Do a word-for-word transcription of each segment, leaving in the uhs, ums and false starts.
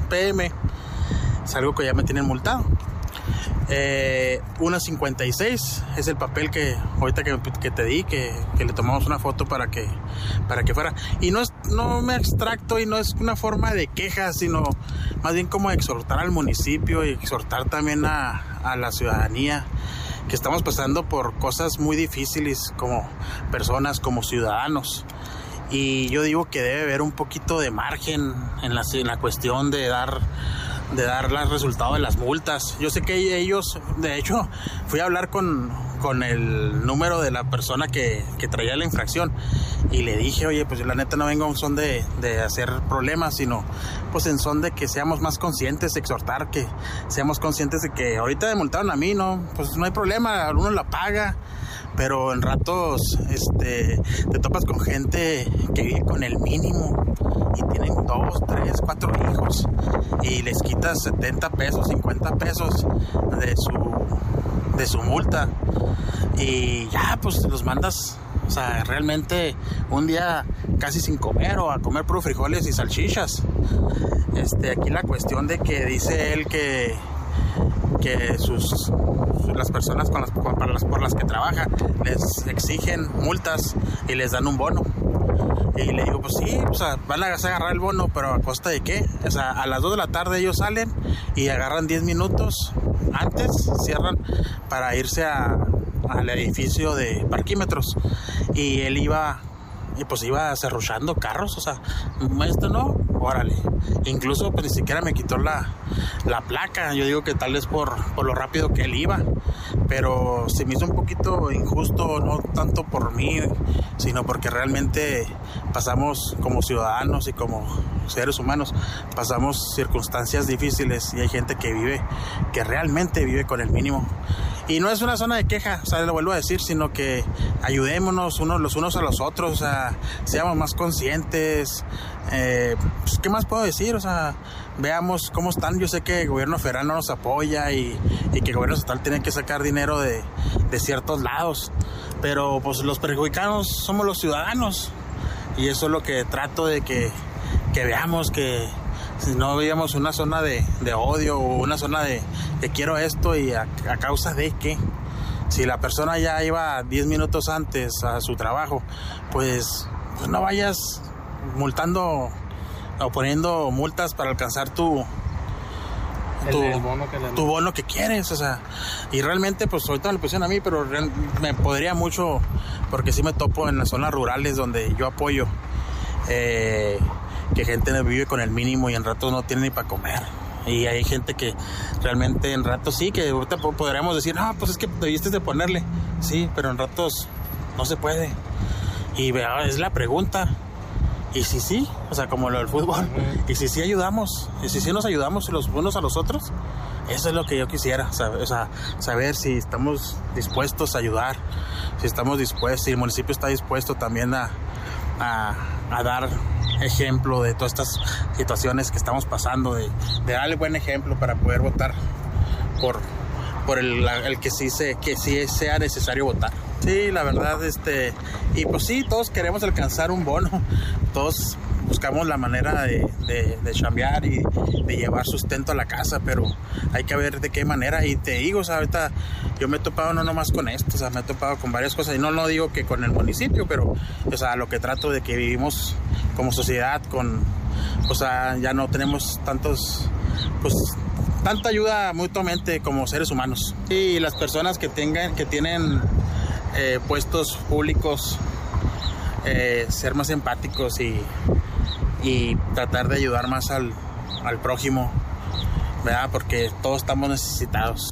pm, es algo que ya me tienen multado. Eh, una cincuenta y seis es el papel que ahorita que, que te di, que, que le tomamos una foto para que para que fuera, y no es no me extracto y no es una forma de queja, sino más bien como exhortar al municipio y exhortar también a, a la ciudadanía, que estamos pasando por cosas muy difíciles como personas, como ciudadanos. Y yo digo que debe haber un poquito de margen en la, en la cuestión de dar de dar el resultado de las multas. Yo sé que ellos, de hecho, fui a hablar con, con el número de la persona que, que traía la infracción y le dije, oye, pues la neta no vengo en son de, de hacer problemas, sino pues en son de que seamos más conscientes, exhortar que seamos conscientes de que ahorita me multaron a mí, no, pues no hay problema, uno la paga. Pero en ratos este, te topas con gente que vive con el mínimo y tienen dos, tres, cuatro hijos y les quitas setenta pesos, cincuenta pesos de su, de su multa y ya pues los mandas, o sea, realmente un día casi sin comer o a comer puro frijoles y salchichas. Este, aquí la cuestión de que dice él que que sus las personas con las, con, para las, por las que trabaja les exigen multas y les dan un bono. Y le digo, pues sí, o sea, van a agarrar el bono, pero ¿a costa de qué? O sea, a las dos de la tarde ellos salen y agarran diez minutos antes, cierran para irse a, al edificio de parquímetros. Y él iba, y pues iba cerruchando carros, o sea, esto no, órale. Incluso pues ni siquiera me quitó la, la placa. Yo digo que tal vez por, por lo rápido que él iba, pero se me hizo un poquito injusto, no tanto por mí, sino porque realmente pasamos como ciudadanos y como seres humanos, pasamos circunstancias difíciles y hay gente que vive, que realmente vive con el mínimo. Y no es una zona de queja, o sea, lo vuelvo a decir, sino que ayudémonos unos los unos a los otros, o sea, seamos más conscientes. Eh, pues, ¿qué más puedo decir? O sea, veamos cómo están. Yo sé que el gobierno federal no nos apoya y, y que el gobierno estatal tiene que sacar dinero de, de ciertos lados, pero pues los perjudicados somos los ciudadanos y eso es lo que trato de que, que veamos, que si no veíamos una zona de, de odio o una zona de, de quiero esto y a, a causa de qué. Si la persona ya iba diez minutos antes a su trabajo, pues, pues no vayas multando o poniendo multas para alcanzar tu tu, el, el bono que le tu bono que quieres, o sea, y realmente pues ahorita me lo pusieron a mí, pero real, me podría mucho, porque sí me topo en las zonas rurales donde yo apoyo, eh, que gente vive con el mínimo y en ratos no tiene ni para comer. Y hay gente que realmente en ratos sí, que ahorita podríamos decir, no, pues es que debiste de ponerle, sí, pero en ratos no se puede. Y vea, es la pregunta. Y si sí, o sea, como lo del fútbol, y si sí ayudamos, y si sí nos ayudamos los unos a los otros, eso es lo que yo quisiera, saber, o sea, saber si estamos dispuestos a ayudar, si estamos dispuestos, si el municipio está dispuesto también a, a, a dar ejemplo de todas estas situaciones que estamos pasando, de, de darle buen ejemplo para poder votar por, por el, el que sí se, que sí sea necesario votar. Sí, la verdad, este, y pues sí, todos queremos alcanzar un bono, todos buscamos la manera de, de, de chambear y de llevar sustento a la casa, pero hay que ver de qué manera. Y te digo, o sea, ahorita yo me he topado no nomás con esto, o sea, me he topado con varias cosas, y no lo digo que con el municipio, pero, o sea, lo que trato de que vivimos como sociedad, con, o sea, ya no tenemos tantos, pues, tanta ayuda mutuamente como seres humanos. Y las personas que tengan, que tienen eh, puestos públicos, eh, ser más empáticos y, y tratar de ayudar más al, al prójimo, ¿verdad? Porque todos estamos necesitados.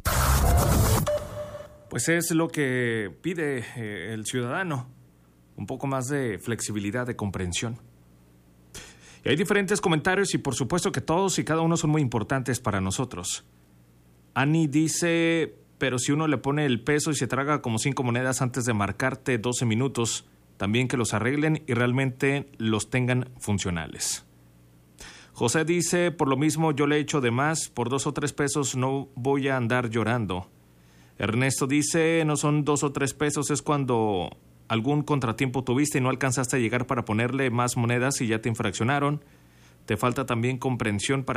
Pues es lo que pide eh, el ciudadano, un poco más de flexibilidad, de comprensión. Y hay diferentes comentarios y por supuesto que todos y cada uno son muy importantes para nosotros. Ani dice, pero si uno le pone el peso y se traga como cinco monedas antes de marcarte doce minutos, también que los arreglen y realmente los tengan funcionales. José dice, por lo mismo yo le echo de más, por dos o tres pesos no voy a andar llorando. Ernesto dice, no son dos o tres pesos, es cuando algún contratiempo tuviste y no alcanzaste a llegar para ponerle más monedas y ya te infraccionaron. Te falta también comprensión para